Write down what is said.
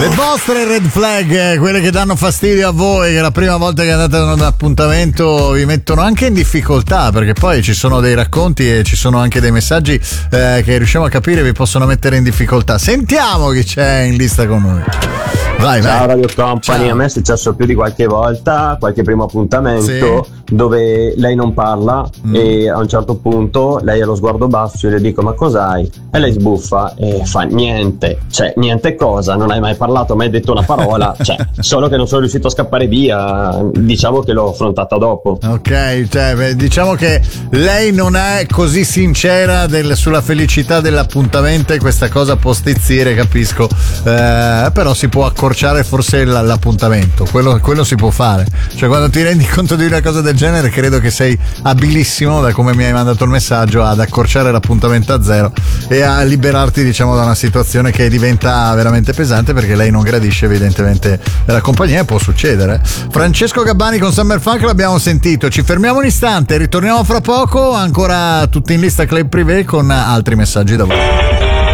Le vostre red flag, quelle che danno fastidio a voi, che la prima volta che andate ad un appuntamento vi mettono anche in difficoltà, perché poi ci sono dei racconti e ci sono anche dei messaggi che riusciamo a capire vi possono mettere in difficoltà. Sentiamo chi c'è in lista con noi. Vai. Ciao Radio Company, Ciao. A me è successo più di qualche volta, qualche primo appuntamento dove lei non parla e a un certo punto lei ha lo sguardo basso, io le dico ma cos'hai? E lei sbuffa e fa niente, cioè niente cosa, non hai mai parlato, mai detto una parola, cioè solo che non sono riuscito a scappare via, diciamo che l'ho affrontata dopo. Ok, cioè, diciamo che lei non è così sincera sulla felicità dell'appuntamento e questa cosa può stizzire, capisco, però si può accorciare forse l'appuntamento, quello si può fare, cioè quando ti rendi conto di una cosa del genere credo che sei abilissimo, da come mi hai mandato il messaggio, ad accorciare l'appuntamento a 0 e a liberarti, diciamo, da una situazione che diventa veramente pesante, perché lei non gradisce evidentemente la compagnia. Può succedere. Francesco Gabbani con Summer Funk l'abbiamo sentito, ci fermiamo un istante, ritorniamo fra poco, ancora tutti in lista Club Privé con altri messaggi da voi.